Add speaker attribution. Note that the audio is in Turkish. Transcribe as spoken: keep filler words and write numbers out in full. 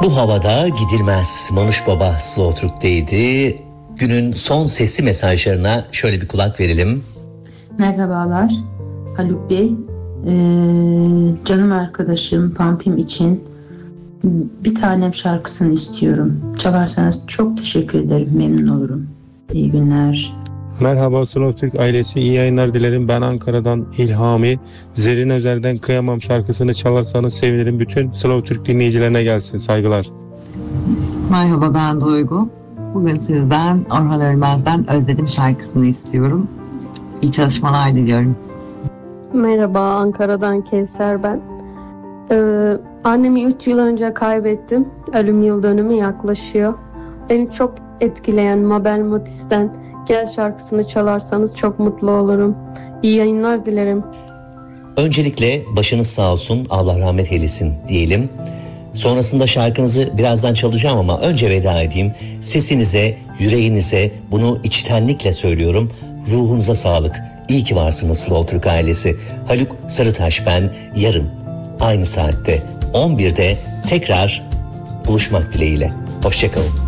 Speaker 1: Bu havada gidilmez. Manuş Baba Slow Türk'teydi. Günün son sesli mesajlarına şöyle bir kulak verelim.
Speaker 2: Merhabalar Haluk Bey. Ee, canım arkadaşım Pampim için bir tanem şarkısını istiyorum. Çalarsanız çok teşekkür ederim. Memnun olurum. İyi günler.
Speaker 3: Merhaba Slow Türk ailesi, iyi yayınlar dilerim. Ben Ankara'dan İlhami. Zerrin Özer'den Kıyamam şarkısını çalarsanız sevinirim. Bütün Slow Türk dinleyicilerine gelsin. Saygılar.
Speaker 4: Merhaba, ben Duygu. Bugün sizden Orhan Ölmez'den Özledim şarkısını istiyorum. İyi çalışmalar diliyorum.
Speaker 5: Merhaba, Ankara'dan Kevser ben. Ee, annemi üç yıl önce kaybettim. Ölüm yıl dönümü yaklaşıyor. Beni çok etkileyen Mabel Matiz'den Gel şarkısını çalarsanız çok mutlu olurum. İyi yayınlar dilerim.
Speaker 1: Öncelikle başınız sağ olsun, Allah rahmet eylesin diyelim. Sonrasında şarkınızı birazdan çalacağım ama önce veda edeyim. Sesinize, yüreğinize, bunu içtenlikle söylüyorum. Ruhunuza sağlık. İyi ki varsınız Slow Türk ailesi. Haluk Sarıtaş ben. Yarın aynı saatte on birde tekrar buluşmak dileğiyle. Hoşçakalın.